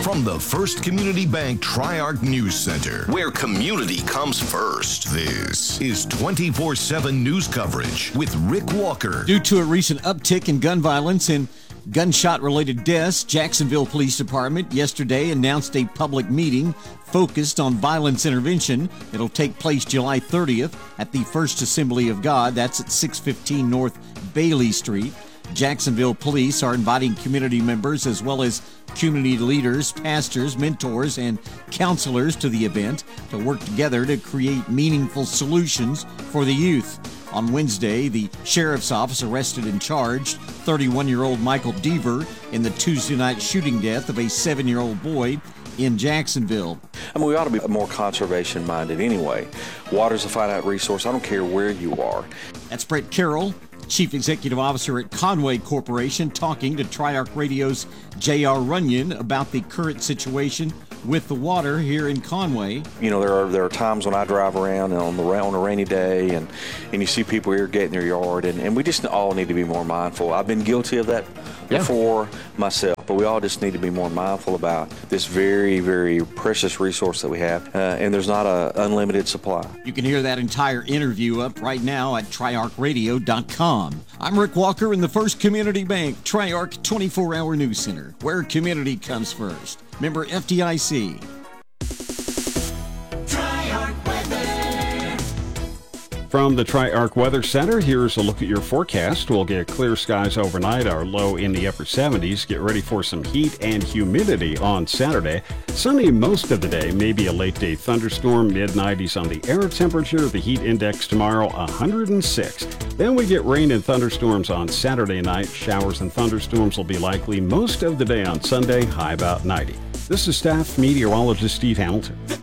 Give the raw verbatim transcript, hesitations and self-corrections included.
From the First Community Bank Tri-Arc News Center, where community comes first, this is twenty-four seven news coverage with Rick Walker. Due to a recent uptick in gun violence and gunshot-related deaths, Jacksonville Police Department yesterday announced a public meeting focused on violence intervention. It'll take place July thirtieth at the First Assembly of God. That's at six fifteen North Bailey Street. Jacksonville Police are inviting community members as well as community leaders, pastors, mentors, and counselors to the event to work together to create meaningful solutions for the youth. On Wednesday, the sheriff's office arrested and charged thirty-one-year-old Michael Deaver in the Tuesday night shooting death of a seven-year-old boy in Jacksonville. I mean, we ought to be more conservation-minded anyway. Water's a finite resource. I don't care where you are. That's Brett Carroll, Chief Executive Officer at Conway Corporation, talking to Tri-Arc Radio's J R. Runyon about the current situation with the water here in Conway. You know, there are there are times when I drive around on the on a rainy day and, and you see people irrigating their yard, and, and we just all need to be more mindful. I've been guilty of that yeah. before myself, but we all just need to be more mindful about this very, very precious resource that we have, uh, and there's not an unlimited supply. You can hear that entire interview up right now at tri arc radio dot com. I'm Rick Walker in the First Community Bank Tri-Arc twenty-four hour News Center, where community comes first. Member F D I C. Tri-Arc Weather. From the Tri-Arc Weather Center, here's a look at your forecast. We'll get clear skies overnight, our low in the upper seventies. Get ready for some heat and humidity on Saturday. Sunny most of the day, maybe a late day thunderstorm, mid nineties on the air temperature. The heat index tomorrow, one hundred six. Then we get rain and thunderstorms on Saturday night. Showers and thunderstorms will be likely most of the day on Sunday, high about ninety. This is staff meteorologist Steve Hamilton.